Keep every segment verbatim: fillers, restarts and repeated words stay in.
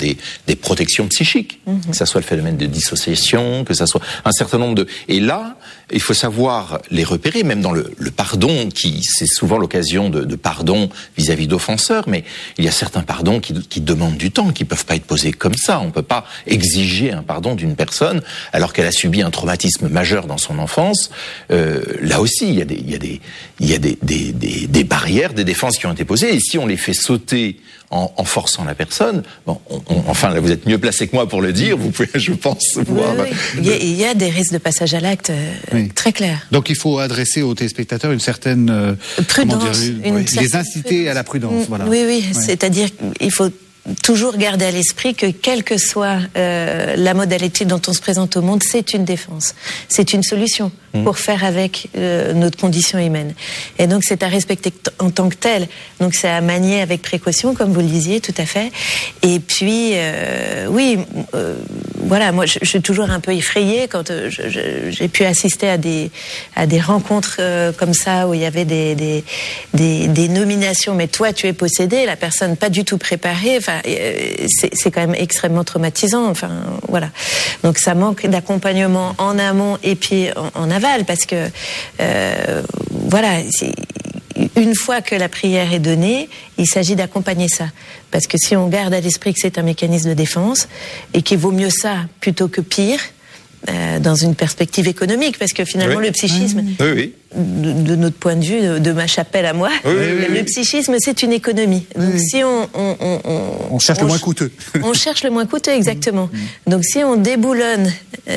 des, des protections psychiques, mm-hmm. que ça soit le phénomène de dissociation, que ça soit un certain nombre de... Et là, il faut savoir les repérer, même dans le, le pardon, qui c'est souvent l'occasion de, de pardon vis-à-vis d'offenseurs, mais il y a certains pardons qui, qui demandent du temps, qui peuvent pas être posés comme ça. On peut pas exiger un pardon d'une personne alors qu'elle a subi un traumatisme majeur dans son enfance. Euh, là aussi, il y a des, il y a des, il y a des, des, des, des barrières, des défenses qui ont été posées, et si on les fait sauter en, en forçant la personne, bon, on, on, enfin, là, vous êtes mieux placé que moi pour le dire, vous pouvez, je pense, voir... Oui, oui. Il, y a, il y a des risques de passage à l'acte euh, oui. très clairs. Donc il faut adresser aux téléspectateurs une certaine... Euh, prudence. Dire, une oui, certaine les inciter prudence. à la prudence, voilà. Oui, oui, ouais. c'est-à-dire qu'il faut toujours garder à l'esprit que quelle que soit euh, la modalité dont on se présente au monde, c'est une défense, c'est une solution mmh. pour faire avec euh, notre condition humaine. Et donc c'est à respecter t- en tant que tel. Donc c'est à manier avec précaution, comme vous le disiez, tout à fait. Et puis euh, oui, euh, voilà, moi je, je suis toujours un peu effrayée quand euh, je, je, j'ai pu assister à des à des rencontres euh, comme ça où il y avait des des des, des nominations. Mais toi tu es possédé, la personne pas du tout préparée. Enfin, C'est, c'est quand même extrêmement traumatisant. Enfin, voilà. Donc ça manque d'accompagnement en amont et puis en, en aval, parce que euh, voilà, c'est, une fois que la prière est donnée, il s'agit d'accompagner ça. Parce que si on garde à l'esprit que c'est un mécanisme de défense et qu'il vaut mieux ça plutôt que pire, euh, dans une perspective économique, parce que finalement oui. le psychisme, oui, oui. De, de notre point de vue, de, de ma chapelle à moi, oui, oui, le oui. psychisme c'est une économie. Donc oui. si on on, on, on on cherche on, le moins coûteux, on cherche le moins coûteux exactement. Mmh. Donc si on déboulonne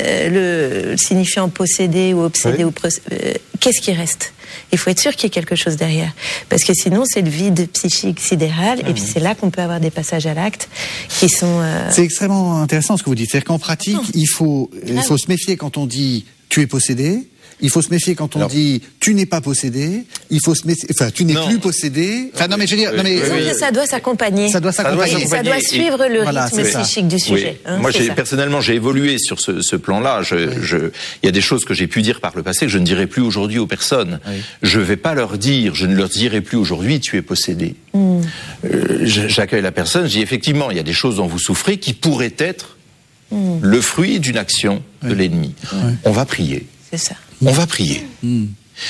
euh, le signifiant possédé ou obsédé oui. ou pro, euh, qu'est-ce qui reste? Il faut être sûr qu'il y ait quelque chose derrière, parce que sinon c'est le vide psychique sidéral, mmh. et puis c'est là qu'on peut avoir des passages à l'acte qui sont. Euh... C'est extrêmement intéressant ce que vous dites, c'est-à-dire qu'en pratique, non. il faut il faut se méfier quand on dit tu es possédé. Il faut se méfier quand on Alors, dit tu n'es pas possédé. Il faut se méfier, enfin tu n'es non. plus possédé. Enfin non mais je veux dire, non mais oui, oui. ça doit s'accompagner. Ça doit s'accompagner. Ça doit suivre le voilà, rythme psychique du sujet. Oui. Hein, Moi, j'ai, ça. personnellement, j'ai évolué sur ce, ce plan-là. Je, oui. je, il y a des choses que j'ai pu dire par le passé que je ne dirai plus aujourd'hui aux personnes. Oui. Je vais pas leur dire, je ne leur dirai plus aujourd'hui tu es possédé. Mm. Euh, j'accueille la personne. Je dis effectivement, il y a des choses dont vous souffrez qui pourraient être mm. le fruit d'une action oui. de l'ennemi. Oui. On va prier. C'est ça. On va prier. Mmh.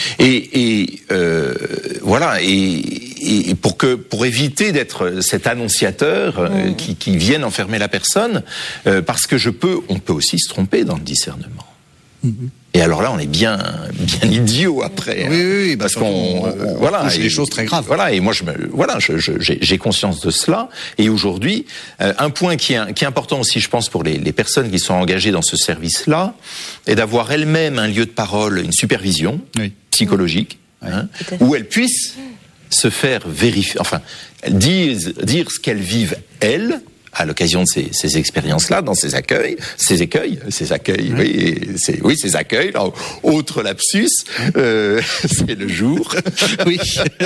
Et, et euh, voilà. Et, et pour que, pour éviter d'être cet annonciateur mmh. euh, qui, qui vienne enfermer la personne, euh, parce que je peux, on peut aussi se tromper dans le discernement. Mmh. Et alors là, on est bien, bien idiot après, hein, oui, oui, oui, parce bah, qu'on, on, on, voilà, on touche des choses très graves. Voilà, et moi, je me, voilà, je, je, j'ai, j'ai conscience de cela. Et aujourd'hui, euh, un point qui est, qui est important aussi, je pense, pour les, les personnes qui sont engagées dans ce service-là, est d'avoir elles-mêmes un lieu de parole, une supervision oui. psychologique, oui. Hein, où elles puissent se faire vérifier, enfin, dire, dire ce qu'elles vivent elles. À l'occasion de ces, ces expériences-là, dans ces accueils, ces écueils, ces accueils, oui, oui, c'est, oui, ces accueils, là, autre lapsus, euh, c'est le jour, oui,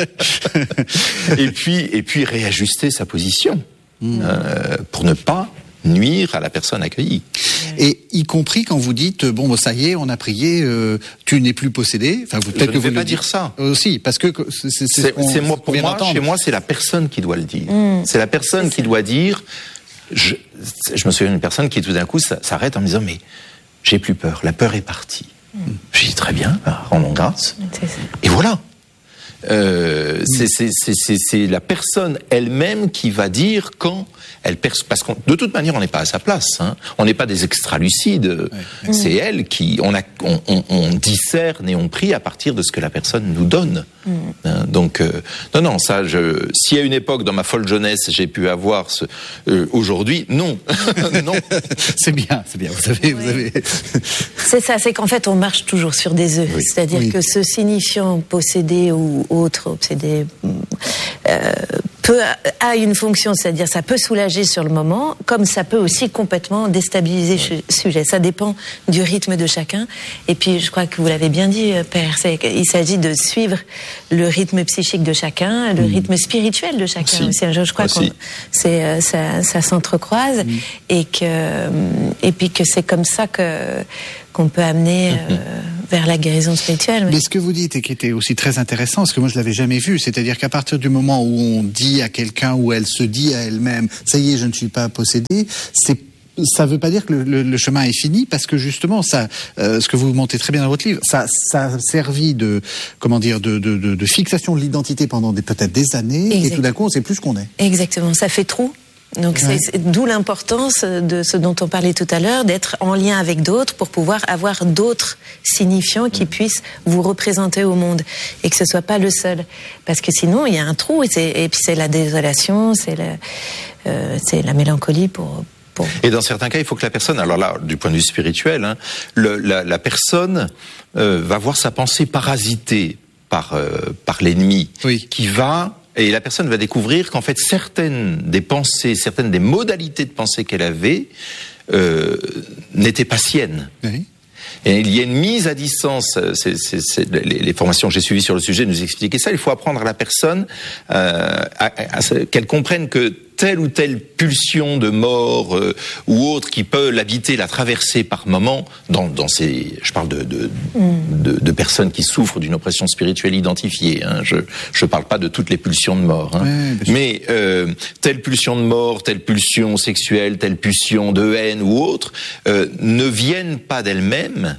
et puis, et puis réajuster sa position, mmh. euh, pour ne pas nuire à la personne accueillie. Et y compris quand vous dites bon ça y est on a prié, euh, tu n'es plus possédé. Enfin vous peut-être je que ne vais vous pas le dire ça aussi parce que c'est, c'est, c'est, c'est, c'est moi pour moi d'entendre. Chez moi c'est la personne qui doit le dire. Mmh. C'est la personne c'est qui ça. doit dire. Je, je me souviens d'une personne qui tout d'un coup s'arrête en me disant mais j'ai plus peur, la peur est partie. Mmh. Je dis très bien, bah, rendons grâce. Et voilà. Euh, mmh. c'est, c'est, c'est, c'est, c'est la personne elle-même qui va dire quand elle perçoit, parce que de toute manière on n'est pas à sa place, hein. On n'est pas des extra-lucides, ouais. C'est mmh. elle qui, on, a, on, on, on discerne et on prie à partir de ce que la personne nous donne. Mmh. Hein, donc euh, non non ça, je, si à une époque dans ma folle jeunesse j'ai pu avoir ce, euh, aujourd'hui non non c'est bien c'est bien vous avez oui. vous avez c'est ça, c'est qu'en fait on marche toujours sur des œufs, oui. C'est-à-dire oui. que ce signifiant possédé ou autre obsédé euh, peut a une fonction, c'est-à-dire ça peut soulager sur le moment, comme ça peut aussi complètement déstabiliser ouais. le sujet. Ça dépend du rythme de chacun. Et puis je crois que vous l'avez bien dit, Père, c'est qu'il s'agit de suivre le rythme psychique de chacun, le mmh. rythme spirituel de chacun aussi. aussi. Je crois que c'est ça, ça s'entrecroise mmh. et que et puis que c'est comme ça que qu'on peut amener. Mmh. Euh, vers la guérison spirituelle. Mais... mais ce que vous dites et qui était aussi très intéressant, parce que moi je l'avais jamais vu, c'est-à-dire qu'à partir du moment où on dit à quelqu'un, ou elle se dit à elle-même, ça y est, je ne suis pas possédée, c'est ça ne veut pas dire que le, le, le chemin est fini, parce que justement, ça, euh, ce que vous montrez très bien dans votre livre, ça, ça a servi de, comment dire, de, de, de, de fixation de l'identité pendant des, peut-être des années, Exactement. Et tout d'un coup, on ne sait plus ce qu'on est. Exactement, ça fait trou. Donc ouais. c'est, c'est d'où l'importance de ce dont on parlait tout à l'heure, d'être en lien avec d'autres pour pouvoir avoir d'autres signifiants qui puissent vous représenter au monde et que ce soit pas le seul, parce que sinon il y a un trou et, c'est, et puis c'est la désolation, c'est la, euh, c'est la mélancolie pour. Et dans certains cas, il faut que la personne, alors là, du point de vue spirituel, hein, le, la, la personne euh, va voir sa pensée parasitée par euh, par l'ennemi, oui. qui va et la personne va découvrir qu'en fait certaines des pensées, certaines des modalités de pensée qu'elle avait euh, n'étaient pas siennes. Oui. Et il y a une mise à distance. C'est, c'est, c'est, les, les formations que j'ai suivies sur le sujet nous expliquaient ça. Il faut apprendre à la personne euh, à, à, à, qu'elle comprenne que telle ou telle pulsion de mort euh, ou autre qui peut l'habiter, la traverser par moment, dans, dans ces, je parle de, de, mm. de, de personnes qui souffrent d'une oppression spirituelle identifiée. Hein, je je parle pas de toutes les pulsions de mort, hein, oui, mais euh, telle pulsion de mort, telle pulsion sexuelle, telle pulsion de haine ou autre euh, ne viennent pas d'elles-mêmes,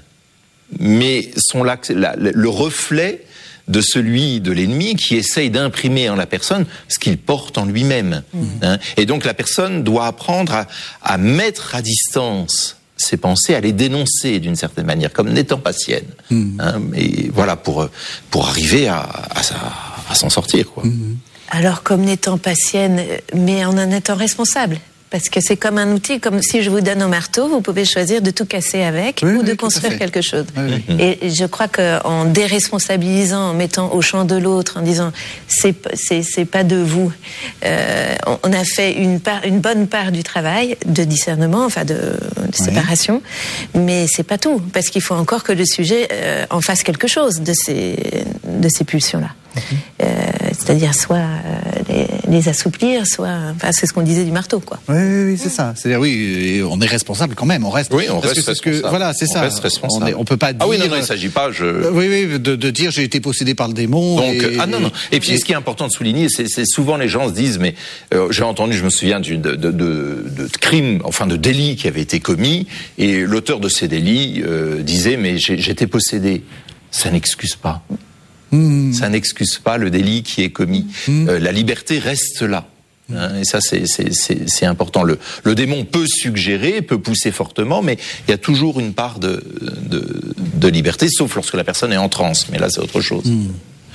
mais sont là, la, le reflet de celui de l'ennemi qui essaye d'imprimer en la personne ce qu'il porte en lui-même. Mmh. Hein. Et donc la personne doit apprendre à, à mettre à distance ses pensées, à les dénoncer d'une certaine manière, comme n'étant pas siennes. Mmh. Hein. Et voilà, pour, pour arriver à, à, à, à s'en sortir, quoi. Mmh. Alors, comme n'étant pas siennes, mais en en étant responsable. Parce que c'est comme un outil, comme si je vous donne un marteau, vous pouvez choisir de tout casser avec oui, ou de oui, construire quelque chose. Oui, oui. Et je crois qu'en déresponsabilisant, en mettant au champ de l'autre, en disant c'est c'est c'est pas de vous, euh, on a fait une part, une bonne part du travail de discernement, enfin de, de séparation, oui. mais c'est pas tout, parce qu'il faut encore que le sujet euh, en fasse quelque chose de ces de ces pulsions-là. Okay. Euh, c'est-à-dire soit euh, les, les assouplir, soit, enfin, c'est ce qu'on disait du marteau, quoi. Oui, oui, oui c'est mmh. ça. C'est-à-dire, oui, on est responsable quand même, on reste. Oui, on parce reste que responsable. Que, voilà, c'est on ça. Reste responsable. On, est, on peut pas dire. Ah oui, non, non, il s'agit pas. Je... Euh, oui, oui, de, de dire j'ai été possédé par le démon. Donc, et, ah non, non. Et puis, et... ce qui est important de souligner, c'est, c'est souvent les gens se disent, mais euh, j'ai entendu, je me souviens de, de, de, de, de crimes, enfin de délits qui avaient été commis, et l'auteur de ces délits euh, disait, mais j'ai, j'étais possédé. Ça n'excuse pas. Mmh. Ça n'excuse pas le délit qui est commis. Mmh. Euh, la liberté reste là. Hein, et ça, c'est, c'est, c'est, c'est important. Le, le démon peut suggérer, peut pousser fortement, mais il y a toujours une part de, de, de liberté, sauf lorsque la personne est en transe. Mais là, c'est autre chose. Mmh. Mmh.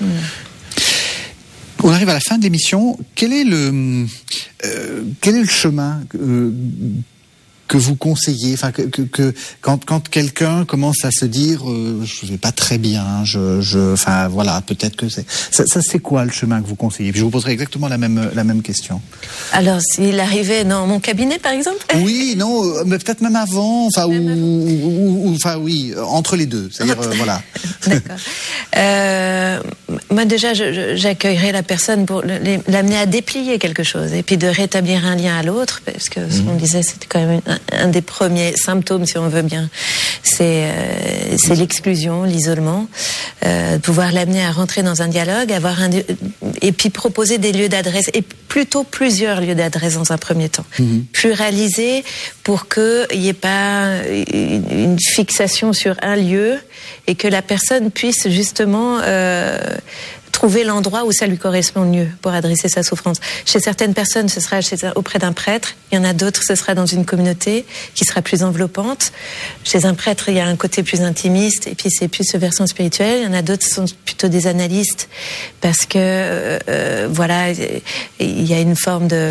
On arrive à la fin de l'émission. Quel est le, euh, quel est le chemin euh, que vous conseillez, enfin que, que, que quand quand quelqu'un commence à se dire euh, je vais pas très bien, je je enfin voilà, peut-être que c'est ça, ça c'est quoi le chemin que vous conseillez? Puis je vous poserai exactement la même la même question. Alors s'il arrivait dans mon cabinet par exemple? Oui, non, mais peut-être même avant, enfin ou, ou, ou enfin oui, entre les deux, c'est-à-dire euh, voilà. D'accord. Euh, moi déjà je, je, j'accueillerais la personne pour l'amener à déplier quelque chose et puis de rétablir un lien à l'autre, parce que ce qu'on mmh. disait c'était quand même un, un des premiers symptômes, si on veut bien, c'est euh, c'est l'exclusion, l'isolement, euh, pouvoir l'amener à rentrer dans un dialogue, avoir un et puis proposer des lieux d'adresse, et plutôt plusieurs lieux d'adresse dans un premier temps, mmh. pluraliser pour que il y ait pas une, une fixation sur un lieu et que la personne puisse justement euh, trouver l'endroit où ça lui correspond le mieux pour adresser sa souffrance. Chez certaines personnes, ce sera chez, auprès d'un prêtre. Il y en a d'autres, ce sera dans une communauté qui sera plus enveloppante. Chez un prêtre, il y a un côté plus intimiste et puis c'est plus ce versant spirituel. Il y en a d'autres qui sont plutôt des analystes parce que, euh, voilà, il y a une forme de...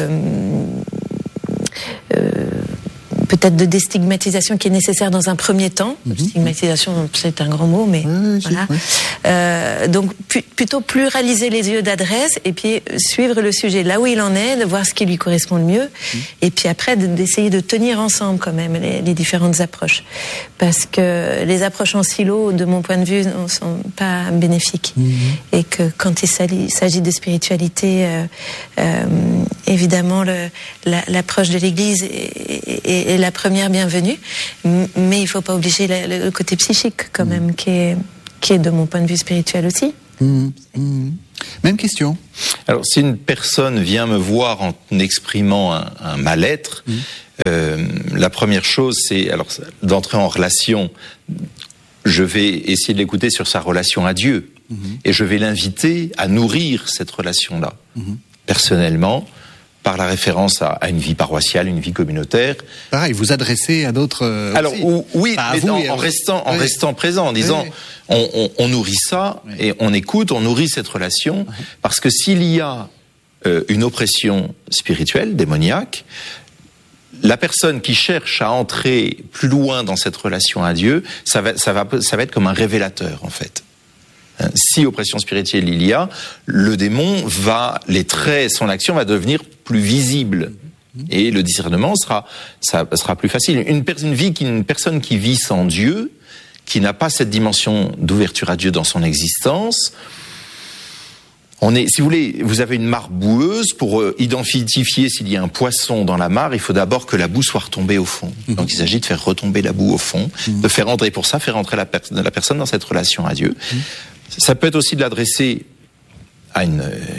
Euh, peut-être de déstigmatisation qui est nécessaire dans un premier temps. Mmh. Stigmatisation, c'est un grand mot, mais oui, voilà. Oui. Euh, donc pu- plutôt pluraliser les lieux d'adresse et puis suivre le sujet là où il en est, de voir ce qui lui correspond le mieux, mmh. et puis après de, d'essayer de tenir ensemble quand même les, les différentes approches, parce que les approches en silo, de mon point de vue, ne sont pas bénéfiques, mmh. et que quand il s'agit de spiritualité, euh, euh, évidemment le, la, l'approche de l'Église et, et, et la première bienvenue, mais il faut pas obliger le, le côté psychique quand même, qui est, qui est de mon point de vue spirituel aussi. Mmh, mmh. Même question. Alors, si une personne vient me voir en exprimant un, un mal-être, mmh. euh, la première chose, c'est alors d'entrer en relation. Je vais essayer de l'écouter sur sa relation à Dieu, mmh. et je vais l'inviter à nourrir cette relation-là, mmh. personnellement, par la référence à, à une vie paroissiale, une vie communautaire. Pareil, vous adressez à d'autres. Euh, Alors aussi. Ou, oui, enfin, mais vous, en, en restant, oui. en restant présent, en disant oui. on, on, on nourrit ça oui. et on écoute, on nourrit cette relation, oui. parce que s'il y a euh, une oppression spirituelle, démoniaque, la personne qui cherche à entrer plus loin dans cette relation à Dieu, ça va, ça va, ça va être comme un révélateur en fait. Si oppression spirituelle il y a, le démon va, les traits, son action va devenir plus visible. Et le discernement sera, ça sera plus facile. Une, une vie, une personne qui vit sans Dieu, qui n'a pas cette dimension d'ouverture à Dieu dans son existence, on est, si vous voulez, vous avez une mare boueuse, pour euh, identifier s'il y a un poisson dans la mare, il faut d'abord que la boue soit retombée au fond. Mmh. Donc il s'agit de faire retomber la boue au fond, mmh. de faire entrer, pour ça, faire entrer la, per- la personne dans cette relation à Dieu. Mmh. Ça peut être aussi de l'adresser à une,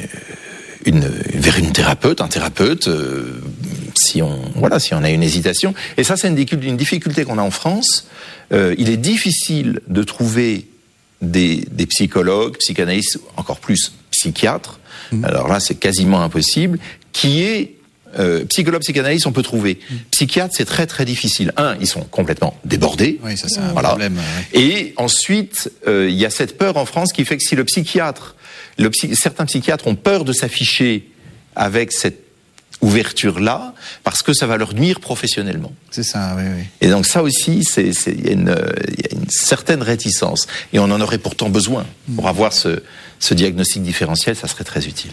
une, vers une thérapeute, un thérapeute, euh, si on, voilà, si on a une hésitation. Et ça, c'est une, une difficulté qu'on a en France. Euh, il est difficile de trouver des, des psychologues, psychanalystes, encore plus psychiatres. Mmh. Alors là, c'est quasiment impossible. Qui est Euh, psychologue, psychanalyste, on peut trouver. Mmh. Psychiatre, c'est très très difficile. Un, ils sont complètement débordés. Oui, ça c'est un voilà. problème. Ouais. Et ensuite, euh, il y a cette peur en France qui fait que si le psychiatre, le psy- certains psychiatres ont peur de s'afficher avec cette ouverture-là, parce que ça va leur nuire professionnellement. C'est ça, oui, oui. Et donc ça aussi, c'est, c'est, il y a une, il y a une certaine réticence. Et on en aurait pourtant besoin. Mmh. Pour avoir ce, ce diagnostic différentiel, ça serait très utile.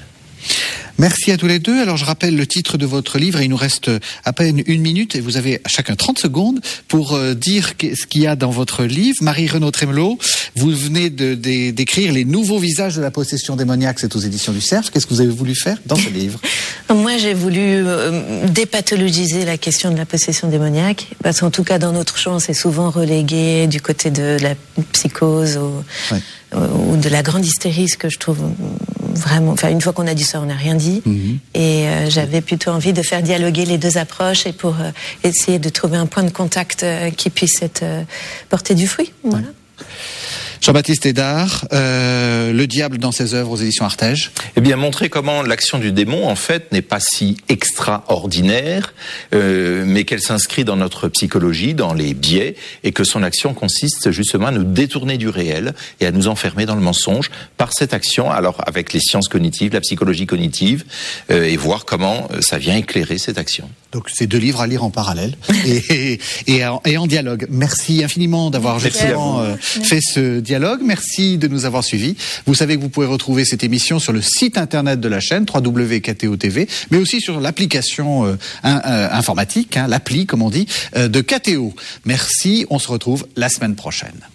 Merci à tous les deux. Alors je rappelle le titre de votre livre et il nous reste à peine une minute et vous avez à chacun trente secondes pour euh, dire ce qu'il y a dans votre livre. Marie-Renaud Trémelot, vous venez de, de, d'écrire Les nouveaux visages de la possession démoniaque, c'est aux éditions du Cerf. Qu'est-ce que vous avez voulu faire dans ce livre? Moi j'ai voulu euh, dépathologiser la question de la possession démoniaque, parce qu'en tout cas dans notre champ c'est souvent relégué du côté de la psychose au, ouais. ou de la grande hystérie, ce que je trouve vraiment, enfin une fois qu'on a dit ça on n'a rien dit. Mmh. Et euh, j'avais plutôt envie de faire dialoguer les deux approches et pour euh, essayer de trouver un point de contact euh, qui puisse être euh, porter du fruit. Voilà. Ouais. Jean-Baptiste Hédard, euh, Le diable dans ses œuvres aux éditions Artege. Eh bien, montrer comment l'action du démon, en fait, n'est pas si extraordinaire, euh, mais qu'elle s'inscrit dans notre psychologie, dans les biais, et que son action consiste justement à nous détourner du réel et à nous enfermer dans le mensonge par cette action, alors avec les sciences cognitives, la psychologie cognitive, euh, et voir comment ça vient éclairer cette action. Donc, c'est deux livres à lire en parallèle et, et, et, en, et en dialogue. Merci infiniment d'avoir justement euh, fait ce dialogue. Merci de nous avoir suivis. Vous savez que vous pouvez retrouver cette émission sur le site internet de la chaîne w w w point k t o t v, mais aussi sur l'application euh, un, euh, informatique, hein, l'appli comme on dit, euh, de K T O. Merci, on se retrouve la semaine prochaine.